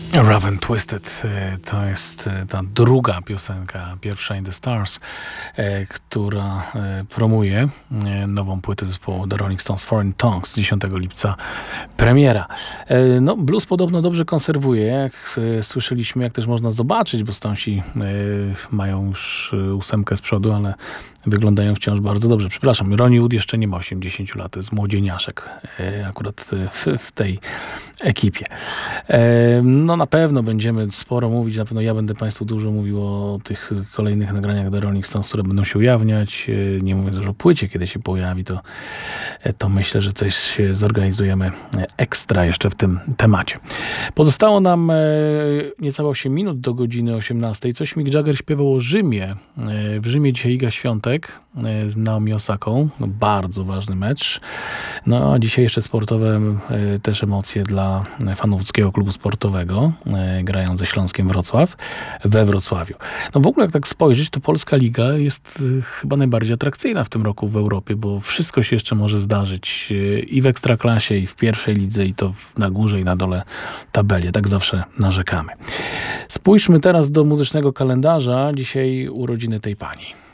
Raven Twisted to jest ta druga piosenka, pierwsza In The Stars, która promuje nową płytę zespołu The Rolling Stones Foreign Tongues, 10 lipca premiera. No, blues podobno dobrze konserwuje, jak słyszeliśmy, jak też można zobaczyć, bo Stonesi mają już 8 z przodu, ale wyglądają wciąż bardzo dobrze. Przepraszam, Ronnie Wood jeszcze nie ma 80 lat, to jest młodzieniaszek akurat w tej ekipie. No na pewno będziemy sporo mówić, na pewno ja będę Państwu dużo mówił o tych kolejnych nagraniach The Rolling Stones, które będą się ujawniać. Nie mówiąc już o płycie, kiedy się pojawi, to myślę, że coś zorganizujemy ekstra jeszcze w tym temacie. Pozostało nam niecałe 8 minut do godziny 18. Coś Mick Jagger śpiewał o Rzymie. W Rzymie dzisiaj Iga Świątek z Naomi Osaką. No, bardzo ważny mecz. No a dzisiaj jeszcze sportowe też emocje dla fanów łódzkiego klubu sportowego. Grają ze Śląskiem Wrocław we Wrocławiu. No w ogóle jak tak spojrzeć, to Polska Liga jest chyba najbardziej atrakcyjna w tym roku w Europie, bo wszystko się jeszcze może zdarzyć i w Ekstraklasie, i w pierwszej lidze, i to na górze, i na dole tabeli. Tak zawsze narzekamy. Spójrzmy teraz do muzycznego kalendarza. Dzisiaj urodziny tej pani.